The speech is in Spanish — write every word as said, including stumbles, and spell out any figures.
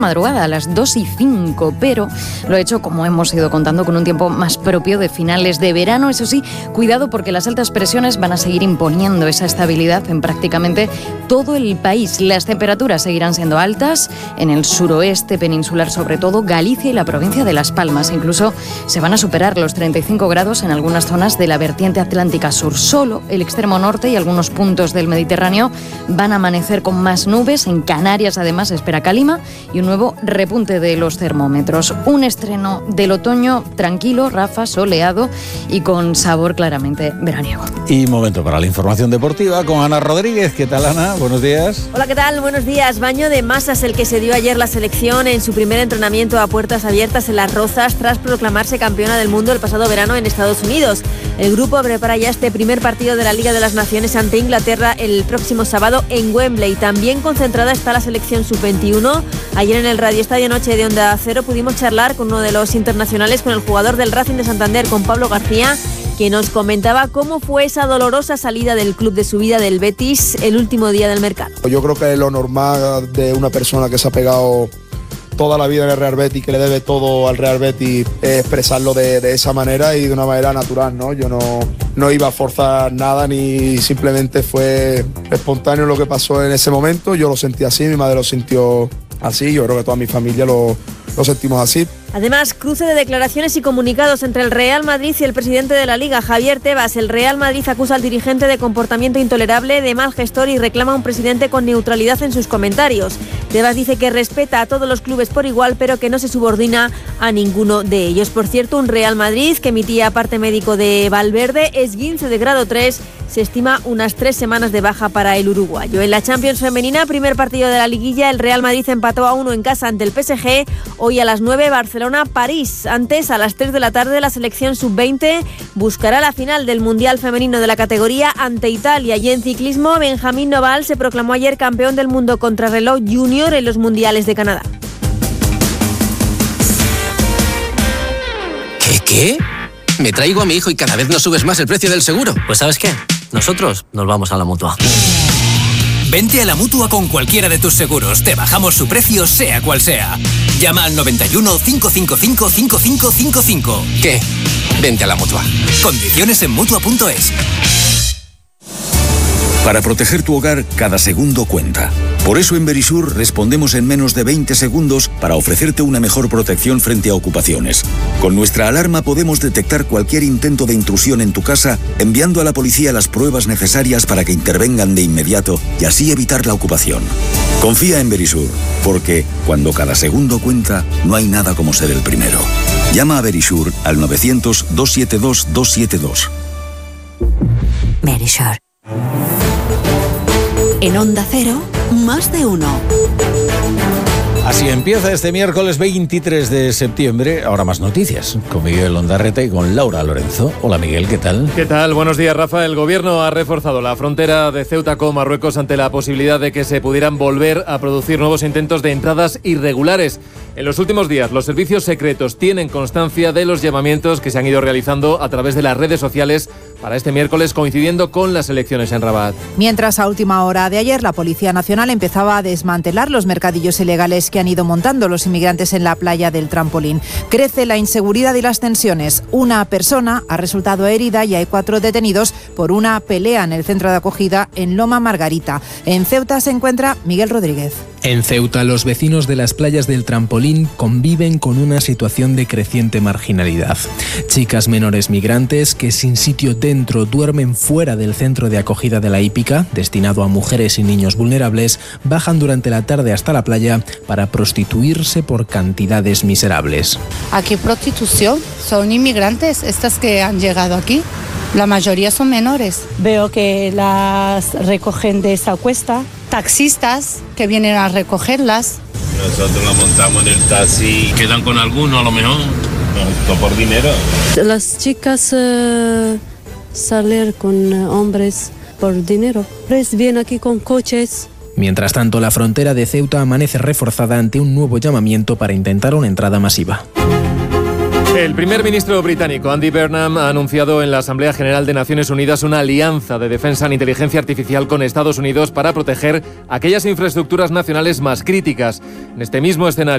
madrugada a las dos y cinco, pero lo he hecho, como hemos ido contando, con un tiempo más propio de finales de verano. Eso sí, cuidado porque las altas presiones van a seguir imponiendo esa estabilidad en prácticamente todo el país. Las temperaturas seguirán siendo altas en el suroeste peninsular, sobre todo Galicia y la provincia de Las Palmas. Incluso se van a superar los treinta y cinco grados en algunas zonas de la vertiente atlántica sur. Solo el extremo norte y algunos puntos del Mediterráneo van a amanecer con más nubes. En Canarias, además, se espera calima y un nuevo repunte de los termómetros. Un estreno del otoño tranquilo, Rafa, soleado y con sabor claramente veraniego. Y momento para la información deportiva con Ana Rodríguez. ¿Qué tal, Ana? Buenos días. Hola, ¿qué tal? Buenos días. Baño de masas el que se dio ayer la selección en su primer entrenamiento a puertas abiertas en Las Rozas tras proclamarse campeona del mundo el pasado verano en Estados Unidos. El grupo prepara ya este primer partido de la Liga de las Naciones ante Inglaterra el próximo sábado en Wembley. También concentrada está la selección sub veintiuno. Ayer en el Radio Estadio Noche de Onda Cero pudimos charlar con uno de los internacionales, con el jugador del Racing de Santander, con Pablo García, que nos comentaba cómo fue esa dolorosa salida del club de su vida, del Betis, el último día del mercado. Yo creo que es lo normal de una persona que se ha pegado toda la vida en el Real Betis, que le debe todo al Real Betis, eh, expresarlo de, de esa manera y de una manera natural, ¿no? Yo no, no iba a forzar nada, ni simplemente fue espontáneo lo que pasó en ese momento. Yo lo sentí así, mi madre lo sintió así, yo creo que toda mi familia lo, lo sentimos así. Además, cruce de declaraciones y comunicados entre el Real Madrid y el presidente de la Liga, Javier Tebas. El Real Madrid acusa al dirigente de comportamiento intolerable, de mal gestor y reclama a un presidente con neutralidad en sus comentarios. Tebas dice que respeta a todos los clubes por igual, pero que no se subordina a ninguno de ellos. Por cierto, un Real Madrid que emitía parte médico de Valverde, esguince de grado tres, se estima unas tres semanas de baja para el uruguayo. En la Champions femenina, primer partido de la liguilla, el Real Madrid empató a uno en casa ante el P S G. Hoy a las nueve, Barcelona-París. Antes, a las tres de la tarde, la selección sub veinte buscará la final del Mundial femenino de la categoría ante Italia. Y en ciclismo, Benjamín Noval se proclamó ayer campeón del mundo contrarreloj junior en los Mundiales de Canadá. ¿Qué, qué? Me traigo a mi hijo y cada vez nos subes más el precio del seguro. Pues ¿sabes qué? Nosotros nos vamos a la Mutua. Vente a la Mutua con cualquiera de tus seguros. Te bajamos su precio, sea cual sea. Llama al noventa y uno, cinco cinco cinco, cinco cinco cinco cinco. ¿Qué? Vente a la Mutua. Condiciones en Mutua punto es. Para proteger tu hogar, cada segundo cuenta. Por eso en Verisur respondemos en menos de veinte segundos para ofrecerte una mejor protección frente a ocupaciones. Con nuestra alarma podemos detectar cualquier intento de intrusión en tu casa, enviando a la policía las pruebas necesarias para que intervengan de inmediato y así evitar la ocupación. Confía en Verisur, porque cuando cada segundo cuenta, no hay nada como ser el primero. Llama a Verisur al novecientos, doscientos setenta y dos, doscientos setenta y dos. Verisur. En Onda Cero, más de uno. Así empieza este miércoles veintitrés de septiembre. Ahora más noticias con Miguel Ondarreta y con Laura Lorenzo. Hola Miguel, ¿qué tal? ¿Qué tal? Buenos días, Rafa. El gobierno ha reforzado la frontera de Ceuta con Marruecos ante la posibilidad de que se pudieran volver a producir nuevos intentos de entradas irregulares. En los últimos días, los servicios secretos tienen constancia de los llamamientos que se han ido realizando a través de las redes sociales para este miércoles, coincidiendo con las elecciones en Rabat. Mientras a última hora de ayer la Policía Nacional empezaba a desmantelar los mercadillos ilegales que han ido montando los inmigrantes en la playa del Trampolín. Crece la inseguridad y las tensiones. Una persona ha resultado herida y hay cuatro detenidos por una pelea en el centro de acogida en Loma Margarita. En Ceuta se encuentra Miguel Rodríguez. En Ceuta, los vecinos de las playas del Trampolín conviven con una situación de creciente marginalidad. Chicas menores migrantes que sin sitio dentro duermen fuera del centro de acogida de la hípica, destinado a mujeres y niños vulnerables, bajan durante la tarde hasta la playa para prostituirse por cantidades miserables. Aquí prostitución, son inmigrantes, estas que han llegado aquí. La mayoría son menores. Veo que las recogen de esa cuesta. Taxistas que vienen a recogerlas. Nosotros la montamos en el taxi, quedan con alguno a lo mejor, no, por dinero. Las chicas uh, salen con uh, hombres por dinero. Pues vienen aquí con coches. Mientras tanto, la frontera de Ceuta amanece reforzada ante un nuevo llamamiento para intentar una entrada masiva. El primer ministro británico, Andy Burnham, ha anunciado en la Asamblea General de Naciones Unidas una alianza de defensa en inteligencia artificial con Estados Unidos para proteger aquellas infraestructuras nacionales más críticas. En este mismo escenario,